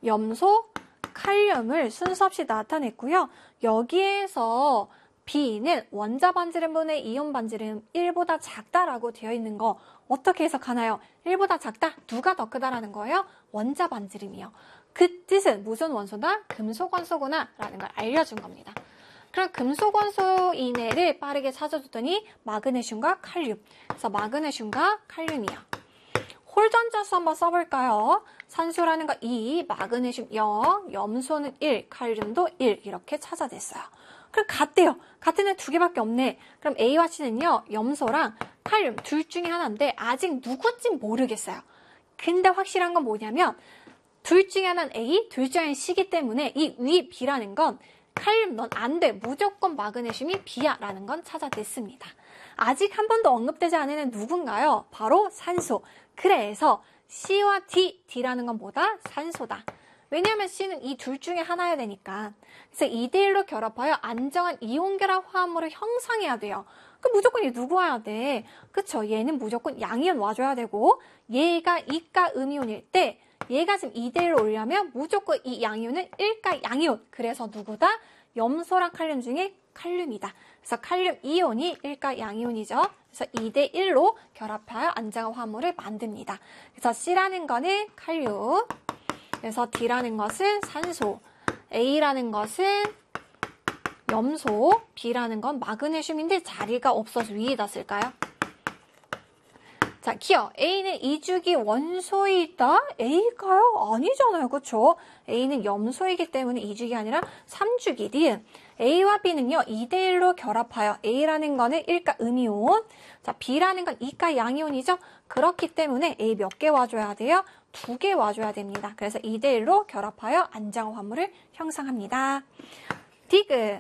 염소, 칼륨을 순서 없이 나타냈고요. 여기에서 B는 원자 반지름분의 이온 반지름 1보다 작다라고 되어 있는 거 어떻게 해석하나요? 1보다 작다? 누가 더 크다라는 거예요? 원자 반지름이요. 그 뜻은 무슨 원소다? 금속 원소구나 라는 걸 알려준 겁니다. 그럼 금속 원소 이내를 빠르게 찾아줬더니 마그네슘과 칼륨. 그래서 마그네슘과 칼륨이요. 홀전자수 한번 써볼까요? 산소라는 거 2, 마그네슘 0, 염소는 1, 칼륨도 1 이렇게 찾아냈어요. 그럼 같대요. 같은 애 두 개밖에 없네. 그럼 A와 C는요. 염소랑 칼륨 둘 중에 하나인데 아직 누군진 모르겠어요. 근데 확실한 건 뭐냐면 둘 중에 하나는 A, 둘 중에 하나는 C이기 때문에 이 위 B라는 건 칼륨 넌 안 돼. 무조건 마그네슘이 B야 라는 건 찾아냈습니다. 아직 한 번도 언급되지 않은 애는 누군가요? 바로 산소. 그래서 C와 D라는 건 뭐다? 산소다. 왜냐하면 C는 이 둘 중에 하나여야 되니까. 그래서 2대1로 결합하여 안정한 이온 결합 화합물을 형성해야 돼요. 그 무조건 얘 누구 와야 돼? 그쵸? 얘는 무조건 양이온 와줘야 되고 얘가 이가 음이온일 때 얘가 지금 2대1로 오려면 무조건 이 양이온은 1가 양이온. 그래서 누구다? 염소랑 칼륨 중에 칼륨이다. 그래서 칼륨 이온이 1가 양이온이죠. 그래서 2대1로 결합하여 안정한 화합물을 만듭니다. 그래서 C라는 거는 칼륨, 그래서 D라는 것은 산소, A라는 것은 염소, B라는 건 마그네슘인데 자리가 없어서 위에다 쓸까요? 자, 기억. A는 2주기 원소이다? A가요? 아니잖아요. 그쵸? A는 염소이기 때문에 2주기 아니라 3주기. 니은. A와 B는요, 2대1로 결합하여 A라는 거는 1가 음이온, 자, B라는 건 2가 양이온이죠? 그렇기 때문에 A 몇 개 와줘야 돼요? 2개 와줘야 됩니다. 그래서 2대1로 결합하여 안정한 화합물을 형성합니다. 디귿.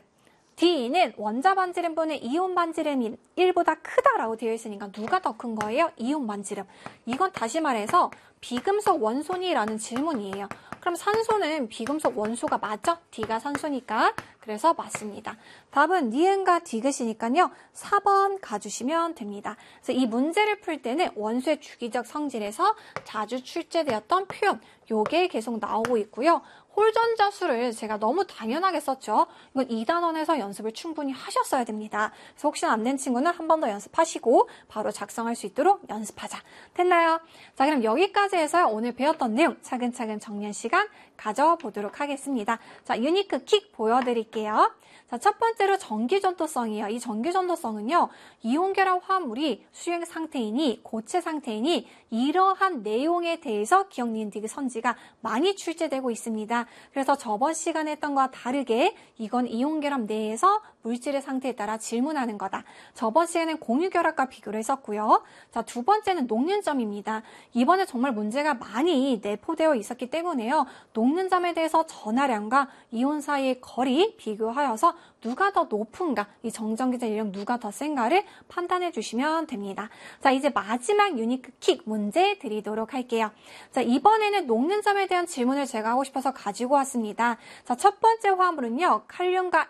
D는 원자 반지름분의 이온 반지름이 1보다 크다라고 되어 있으니까 누가 더 큰 거예요? 이온 반지름. 이건 다시 말해서 비금속 원소니라는 질문이에요. 그럼 산소는 비금속 원소가 맞죠? D가 산소니까. 그래서 맞습니다. 답은 니은과 디귿이니까요. 4번 가주시면 됩니다. 그래서 이 문제를 풀 때는 원소의 주기적 성질에서 자주 출제되었던 표현, 요게 계속 나오고 있고요. 홀전자수를 제가 너무 당연하게 썼죠. 이건 2단원에서 연습을 충분히 하셨어야 됩니다. 그래서 혹시나 안 된 친구는 한 번 더 연습하시고 바로 작성할 수 있도록 연습하자. 됐나요? 자, 그럼 여기까지 해서 오늘 배웠던 내용 차근차근 정리한 시간 가져보도록 하겠습니다. 자, 유니크 킥 보여드릴게요. 자, 첫 번째로 전기전도성이에요. 이 전기전도성은요, 이온결합 화합물이 수행 상태이니, 고체 상태이니, 이러한 내용에 대해서 기억, 니은, 디귿, 선지가 많이 출제되고 있습니다. 그래서 저번 시간에 했던 거와 다르게 이건 이온결합 내에서 물질의 상태에 따라 질문하는 거다. 저번 시간에는 공유결합과 비교를 했었고요. 자, 두 번째는 녹는 점입니다. 이번에 정말 문제가 많이 내포되어 있었기 때문에요. 녹는 점에 대해서 전하량과 이온 사이의 거리 비교하여서 누가 더 높은가, 이 정전기자 인력 누가 더 센가를 판단해 주시면 됩니다. 자, 이제 마지막 유니크 킥 문제 드리도록 할게요. 자, 이번에는 녹는 점에 대한 질문을 제가 하고 싶어서 가지고 왔습니다. 자, 첫 번째 화합물은요, 칼륨과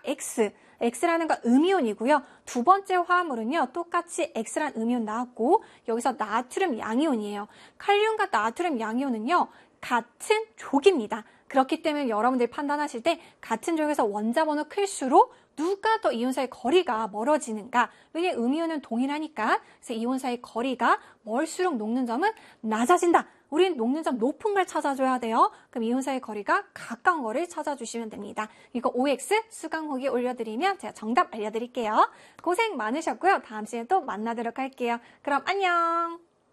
X라는 건 음이온이고요. 두 번째 화합물은요, 똑같이 X란 음이온 나왔고, 여기서 나트륨 양이온이에요. 칼륨과 나트륨 양이온은요, 같은 족입니다. 그렇기 때문에 여러분들이 판단하실 때 같은 족에서 원자 번호 클수록 누가 더 이온 사이 거리가 멀어지는가? 왜냐면 음이온은 동일하니까. 그래서 이온 사이 거리가 멀수록 녹는 점은 낮아진다. 우린 녹는 점 높은 걸 찾아줘야 돼요. 그럼 이온 사이 거리가 가까운 거를 찾아주시면 됩니다. 이거 OX 수강 후기 올려드리면 제가 정답 알려드릴게요. 고생 많으셨고요. 다음 시간에 또 만나도록 할게요. 그럼 안녕.